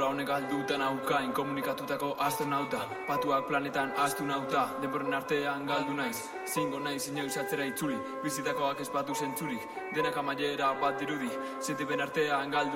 honek galduta nauka, inkomunikatutako astronauta, patuak planetan astunauta, denboren artean galdu naiz, zingo naiz inoiz atzera itzuli, bizitakoak ez batu zentzurik, denak amaiera bat dirudi, sentipen artean galdu